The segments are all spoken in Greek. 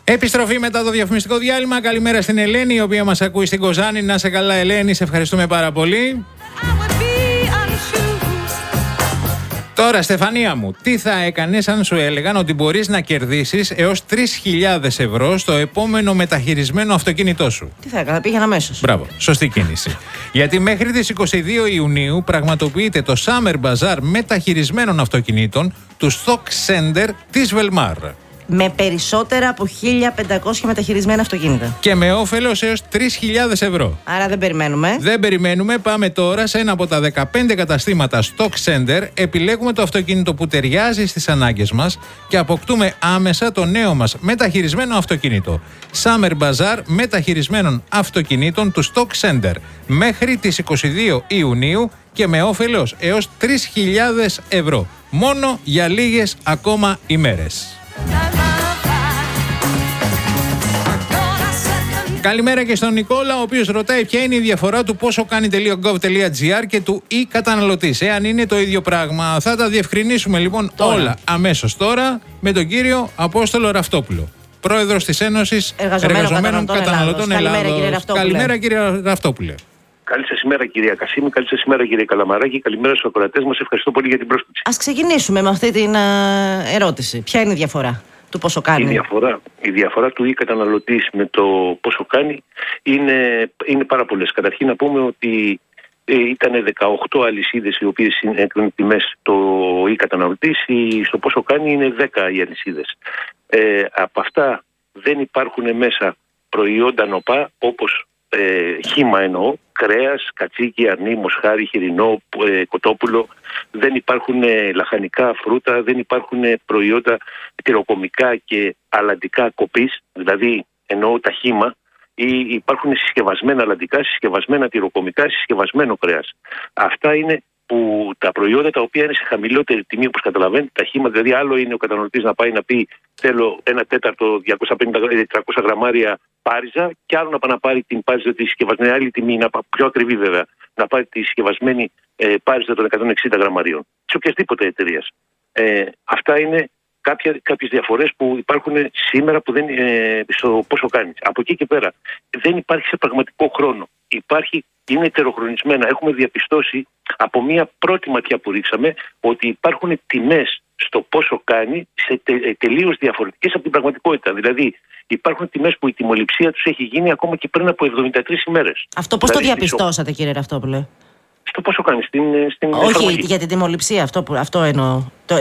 Επιστροφή μετά το διαφημιστικό διάλειμμα. Καλημέρα στην Ελένη, η οποία μας ακούει στην Κοζάνη. Να σε καλά, Ελένη, σε ευχαριστούμε πάρα πολύ. Τώρα, Στεφανία μου, τι θα έκανες αν σου έλεγαν ότι μπορείς να κερδίσεις έως 3.000 ευρώ στο επόμενο μεταχειρισμένο αυτοκίνητό σου? Τι θα έκανα, πήγαινα αμέσως. Μπράβο, σωστή κίνηση. Γιατί μέχρι τις 22 Ιουνίου πραγματοποιείται το Summer Bazaar μεταχειρισμένων αυτοκινήτων του Stock Center της Velmar. Με περισσότερα από 1.500 μεταχειρισμένα αυτοκίνητα. Και με όφελος έως 3.000 ευρώ. Άρα δεν περιμένουμε. Δεν περιμένουμε. Πάμε τώρα σε ένα από τα 15 καταστήματα Stock Center. Επιλέγουμε το αυτοκίνητο που ταιριάζει στις ανάγκες μας και αποκτούμε άμεσα το νέο μας μεταχειρισμένο αυτοκίνητο. Summer Bazaar μεταχειρισμένων αυτοκινήτων του Stock Center. Μέχρι τις 22 Ιουνίου και με όφελος έως 3.000 ευρώ. Μόνο για λίγες ακόμα ημέρες. Καλημέρα και στον Νικόλα, ο οποίος ρωτάει ποια είναι η διαφορά του πόσο κάνει.gov.gr και του e-καταναλωτής. Εάν είναι το ίδιο πράγμα, θα τα διευκρινίσουμε λοιπόν όλα αμέσως τώρα με τον κύριο Απόστολο Ραφτόπουλο, πρόεδρος της Ένωσης Εργαζομένων Καταναλωτών Ελλάδος. Καλημέρα κύριε Ραφτόπουλε. Καλή σας ημέρα κυρία Κασίμη, καλή σας ημέρα κύριε Καλαμαράκη, καλημέρα στους ακροατές μας, ευχαριστώ πολύ για την πρόσκληση. Ας ξεκινήσουμε με αυτή την ερώτηση. Ποια είναι η διαφορά του πόσο κάνει? Η διαφορά του e-καταναλωτής με το πόσο κάνει είναι πάρα πολλές. Καταρχήν να πούμε ότι ήταν 18 αλυσίδες οι οποίες έκριναν τιμές το e-καταναλωτής, στο πόσο κάνει είναι 10 οι αλυσίδες. Από αυτά δεν υπάρχουν μέσα προϊόντα νοπά όπως χύμα εννοώ, κρέας, κατσίκι, αρνί, μοσχάρι, χοιρινό, κοτόπουλο. Δεν υπάρχουν λαχανικά, φρούτα, δεν υπάρχουν προϊόντα τυροκομικά και αλαντικά κοπής, δηλαδή εννοώ τα χύμα, ή υπάρχουν συσκευασμένα αλαντικά, συσκευασμένα τυροκομικά, συσκευασμένο κρέας. Αυτά είναι που τα προϊόντα τα οποία είναι σε χαμηλότερη τιμή, όπως καταλαβαίνετε, τα χύμα, δηλαδή άλλο είναι ο καταναλωτής να πάει να πει θέλω 1/4 250-300 γραμμάρια πάριζα και άλλο να πάει να πάρει την πάριζα τη συσκευασμένη, άλλη τιμή, πιο ακριβή βέβαια, να πάρει τη συσκευασμένη πάριζα των 160 γραμμαρίων της οποιασδήποτε εταιρείας. Αυτά είναι κάποιες διαφορές που υπάρχουν σήμερα που δεν, στο πόσο κάνεις. Από εκεί και πέρα δεν υπάρχει σε πραγματικό χρόνο. Είναι ετεροχρονισμένα. Έχουμε διαπιστώσει από μία πρώτη ματιά που ρίξαμε ότι υπάρχουν τιμές στο πόσο κάνει σε τελείως διαφορετικές από την πραγματικότητα. Δηλαδή υπάρχουν τιμές που η τιμοληψία τους έχει γίνει ακόμα και πριν από 73 ημέρες. Αυτό πώς δηλαδή, το διαπιστώσατε κύριε Ραφτόπουλε? Στο πόσο κάνει στην όχι, εφαρμογή. Για την τιμοληψία, αυτό εννοώ.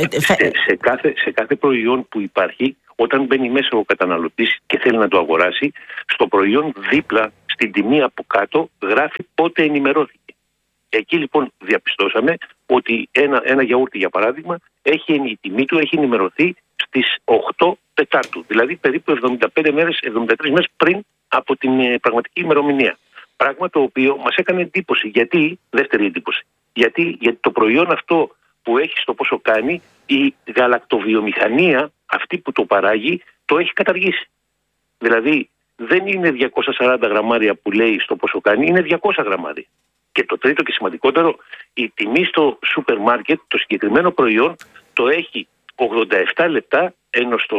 Σε κάθε προϊόν που υπάρχει, όταν μπαίνει μέσα ο καταναλωτής και θέλει να το αγοράσει, στο προϊόν δίπλα στην τιμή από κάτω γράφει πότε ενημερώθηκε. Εκεί λοιπόν διαπιστώσαμε ότι ένα γιαούρτι για παράδειγμα η τιμή του έχει ενημερωθεί στις 8 Τετάρτου, δηλαδή περίπου 73 μέρες πριν από την πραγματική ημερομηνία. Πράγμα το οποίο μας έκανε εντύπωση. Γιατί, δεύτερη εντύπωση, γιατί το προϊόν αυτό που έχει στο πόσο κάνει, η γαλακτοβιομηχανία αυτή που το παράγει το έχει καταργήσει. Δηλαδή δεν είναι 240 γραμμάρια που λέει στο πόσο κάνει, είναι 200 γραμμάρια. Και το τρίτο και σημαντικότερο, η τιμή στο σούπερ μάρκετ, το συγκεκριμένο προϊόν το έχει 87 λεπτά, ενώ στα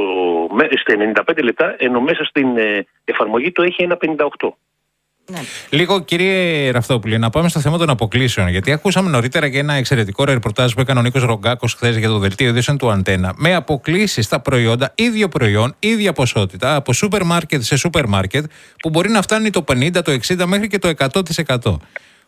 95 λεπτά, ενώ μέσα στην εφαρμογή το έχει 1,58. Ναι. Λίγο κύριε Ραφτόπουλε, να πάμε στο θέμα των αποκλήσεων. Γιατί ακούσαμε νωρίτερα και ένα εξαιρετικό ρεπορτάζ που έκανε ο Νίκος Ρογκάκος χθες για το δελτίο ειδήσεων του Αντένα. Με αποκλήσεις στα προϊόντα, ίδιο προϊόν, ίδια ποσότητα, από σούπερ μάρκετ σε σούπερ μάρκετ, που μπορεί να φτάνει το 50, το 60 μέχρι και το 100%.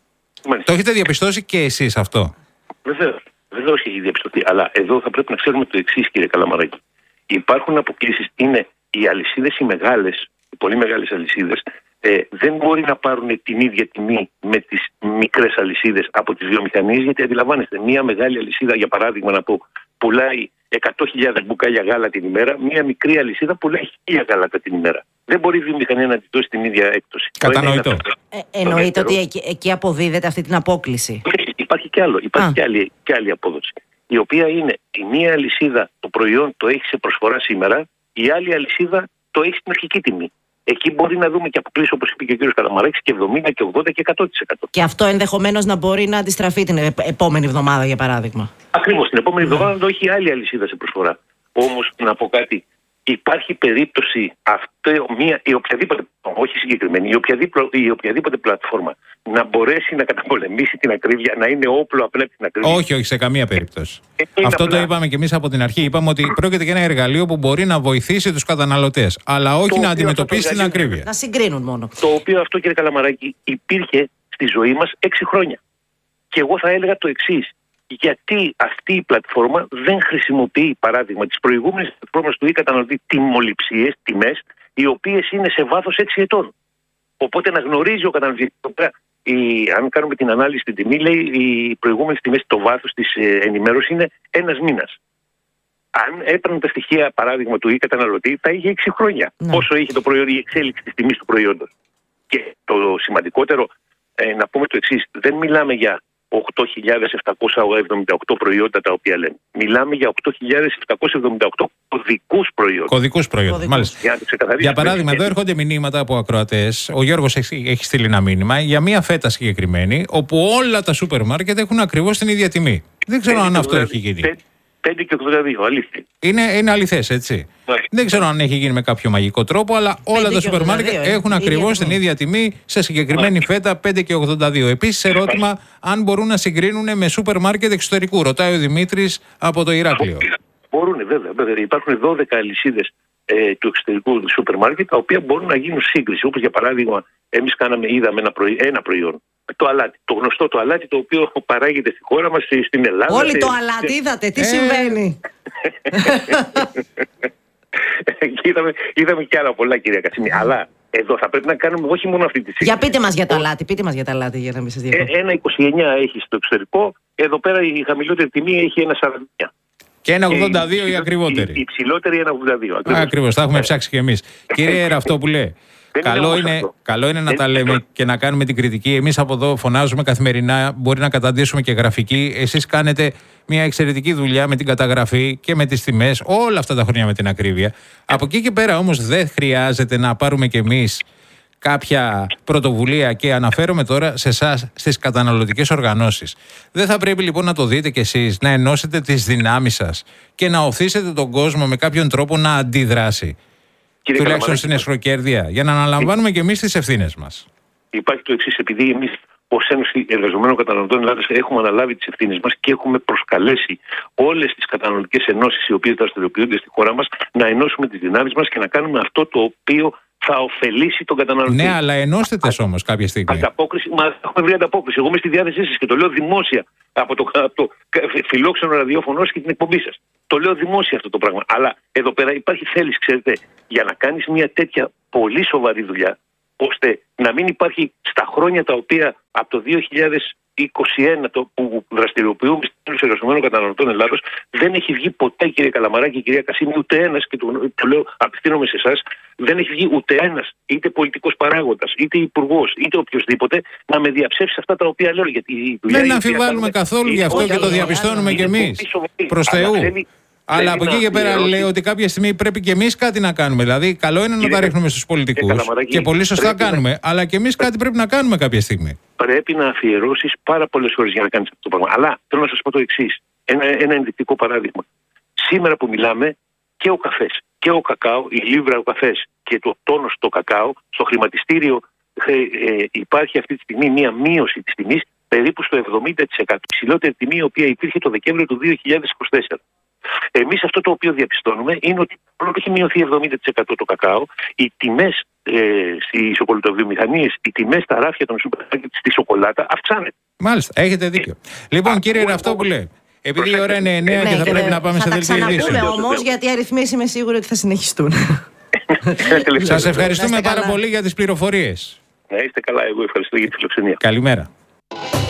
Το έχετε διαπιστώσει και εσείς αυτό? Βεβαίως έχει διαπιστωθεί. Αλλά εδώ θα πρέπει να ξέρουμε το εξής, κύριε Καλαμαράκη. Υπάρχουν αποκλήσεις. Είναι οι αλυσίδες οι μεγάλες, οι πολύ μεγάλες αλυσίδες. Δεν μπορεί να πάρουν την ίδια τιμή με τις μικρές αλυσίδες από τις βιομηχανίες, γιατί αντιλαμβάνεστε, μια μεγάλη αλυσίδα, για παράδειγμα, να πω, πουλάει 100.000 μπουκάλια γάλα την ημέρα, μια μικρή αλυσίδα πουλάει 1.000 γάλατα την ημέρα. Δεν μπορεί η βιομηχανία να τη δώσει την ίδια έκπτωση. Κατανοητό. Εννοείται ότι εκεί αποδίδεται αυτή την απόκλιση? Υπάρχει και άλλο. Υπάρχει και άλλη απόδοση. Η οποία είναι η μία αλυσίδα το προϊόν το έχει σε προσφορά σήμερα, η άλλη αλυσίδα το έχει στην αρχική τιμή. Εκεί μπορεί να δούμε και αποκλήσεις, όπως είπε και ο κ. Καλαμαράκης, και 70 και 80 και 100%. Και αυτό ενδεχομένως να μπορεί να αντιστραφεί την επόμενη εβδομάδα, για παράδειγμα. Ακριβώς, την επόμενη εβδομάδα να το έχει άλλη αλυσίδα σε προσφορά. Όμως, να πω κάτι, υπάρχει περίπτωση η οποιαδήποτε, όχι συγκεκριμένη, η οποιαδήποτε πλατφόρμα να μπορέσει να καταπολεμήσει την ακρίβεια, να είναι όπλο απλά την ακρίβεια? Όχι, σε καμία περίπτωση. Αυτό απλά. Το είπαμε και εμείς από την αρχή. Είπαμε ότι πρόκειται για ένα εργαλείο που μπορεί να βοηθήσει τους καταναλωτές, αλλά όχι να αντιμετωπίσει την ακρίβεια. Να συγκρίνουν μόνο. Το οποίο αυτό, κύριε Καλαμαράκη, υπήρχε στη ζωή μας 6 χρόνια. Και εγώ θα έλεγα το εξής. Γιατί αυτή η πλατφόρμα δεν χρησιμοποιεί, παράδειγμα, τις προηγούμενες πλατφόρμες του e-καταναλωτή τιμοληψίες, τιμές, οι οποίες είναι σε βάθος 6 ετών. Οπότε να γνωρίζει ο καταναλωτής. Αν κάνουμε την ανάλυση στην τιμή, λέει οι προηγούμενες τιμές, το βάθος της ενημέρωσης είναι 1 μήνας. Αν έπαιρνε τα στοιχεία, παράδειγμα, του e-καταναλωτή, θα είχε 6 χρόνια. Ναι. Πόσο είχε το προϊόν, η εξέλιξη της τιμής του προϊόντος. Και το σημαντικότερο, να πούμε το εξής, δεν μιλάμε για 8.778 προϊόντα τα οποία λέμε. Μιλάμε για 8.778 κωδικούς προϊόντων. Μάλιστα. Για παράδειγμα, εδώ έρχονται μηνύματα από ακροατές. Ο Γιώργος έχει στείλει ένα μήνυμα για μια φέτα συγκεκριμένη, όπου όλα τα σούπερ μάρκετ έχουν ακριβώς την ίδια τιμή. Δεν ξέρω αν αυτό έχει γίνει. 5,82, αλήθεια. Είναι αληθές, έτσι. Δεν ξέρω αν έχει γίνει με κάποιο μαγικό τρόπο, αλλά όλα τα σούπερ μάρκετ έχουν ακριβώς την ίδια τιμή σε συγκεκριμένη φέτα 5,82. Επίσης, ερώτημα αν μπορούν να συγκρίνουν με σούπερ μάρκετ εξωτερικού. Ρωτάει ο Δημήτρης από το Ηράκλειο. Μπορούν, βέβαια. Υπάρχουν 12 αλυσίδες του εξωτερικού σούπερ μάρκετ, τα οποία μπορούν να γίνουν σύγκριση. Όπως για παράδειγμα, εμείς είδαμε ένα προϊόν. Το αλάτι. Το γνωστό το αλάτι, το οποίο παράγεται στη χώρα μας, στην Ελλάδα. Όλοι το αλάτι, είδατε τι συμβαίνει. Είδαμε και άλλα πολλά, κυρία Κασίμη. Αλλά εδώ θα πρέπει να κάνουμε όχι μόνο αυτή τη σύγκριση. Για πείτε μας για το αλάτι, για να μην σας διακόπτω. 1,29 έχει στο εξωτερικό. Εδώ πέρα η χαμηλότερη τιμή έχει 1,49. Και 1,82 η ακριβότερη. Η υψηλότερη 1,82. Ακριβώς, τα έχουμε ψάξει κι εμείς. Κύριε Ραφτόπουλε, καλό είναι να τα λέμε και να κάνουμε την κριτική. Εμείς από εδώ φωνάζουμε καθημερινά, μπορεί να καταντήσουμε και γραφική. Εσείς κάνετε μια εξαιρετική δουλειά με την καταγραφή και με τις τιμές όλα αυτά τα χρόνια με την ακρίβεια. Από εκεί και πέρα όμως δεν χρειάζεται να πάρουμε κι εμείς κάποια πρωτοβουλία, και αναφέρομαι τώρα σε εσάς, στις καταναλωτικές οργανώσεις. Δεν θα πρέπει λοιπόν να το δείτε κι εσείς, να ενώσετε τις δυνάμεις σας και να οθήσετε τον κόσμο με κάποιον τρόπο να αντιδράσει? Τουλάχιστον στην εσχροκέρδεια, για να αναλαμβάνουμε και εμείς τις ευθύνες μας. Υπάρχει το εξής, επειδή εμείς ως Ένωση Εργαζομένων Καταναλωτών Ελλάδας έχουμε αναλάβει τις ευθύνες μας και έχουμε προσκαλέσει όλες τις καταναλωτικές ενώσεις οι οποίες δραστηριοποιούνται στη χώρα μας να ενώσουμε τις δυνάμεις μας και να κάνουμε αυτό το οποίο θα ωφελήσει τον καταναλωτή. Ναι, αλλά ενώστε τες όμως κάποια στιγμή. Ανταπόκριση, έχουμε βρει ανταπόκριση. Εγώ είμαι στη διάθεσή σας και το λέω δημόσια από το φιλόξενο ραδιόφωνο και την εκπομπή σας. Το λέω δημόσια αυτό το πράγμα. Αλλά εδώ πέρα υπάρχει θέληση, ξέρετε, για να κάνεις μια τέτοια πολύ σοβαρή δουλειά, ώστε να μην υπάρχει στα χρόνια τα οποία από το 2021 που δραστηριοποιούμε στην Ένωση Εργαζομένων Καταναλωτών Ελλάδος, δεν έχει βγει ποτέ, κύριε Καλαμαράκη, κυρία Κασίμη, ούτε ένας, και το λέω, απευθύνομαι σε εσάς, δεν έχει βγει ούτε ένας, είτε πολιτικός παράγοντας, είτε υπουργός, είτε οποιοδήποτε, να με διαψεύσει αυτά τα οποία λέω. Γιατί δεν αμφιβάλλουμε καθόλου γι' αυτό και το διαπιστώνουμε κι εμείς. Προς Θεού. Αλλά από εκεί και πέρα λέω ότι κάποια στιγμή πρέπει και εμείς κάτι να κάνουμε. Δηλαδή, καλό είναι να τα ρίχνουμε στους πολιτικούς και πολύ σωστά κάνουμε. Αλλά και εμείς κάτι πρέπει να κάνουμε κάποια στιγμή. Πρέπει να αφιερώσεις πάρα πολλές ώρες για να κάνεις αυτό το πράγμα. Αλλά θέλω να σας πω το εξής. Ένα ενδεικτικό παράδειγμα. Σήμερα που μιλάμε, και ο καφές και ο κακάο, η λίβρα ο καφές και το τόνος το κακάο, στο χρηματιστήριο υπάρχει αυτή τη στιγμή μία μείωση της τιμής περίπου στο 70%. Ψηλότερη τιμή η οποία υπήρχε το Δεκέμβριο του 2024. Εμείς αυτό το οποίο διαπιστώνουμε είναι ότι πρώτα έχει μειωθεί 70% το κακάο, οι τιμές στις σοκολατοβιομηχανίες, οι τιμές στα ράφια των σούπερ μάρκετ στη σοκολάτα αυξάνεται. Μάλιστα, έχετε δίκιο. Λοιπόν, κύριε Ραφτόπουλε, επειδή η ώρα είναι 9 και θα πρέπει να πάμε σε δελτίο ειδήσεων. Θα τα ξαναπούμε όμως, γιατί οι αριθμοί είμαι σίγουρη ότι θα συνεχιστούν. Σας ευχαριστούμε πάρα πολύ για τις πληροφορίες. Να είστε καλά, εγώ ευχαριστώ για τη φιλοξενία. Καλημέρα.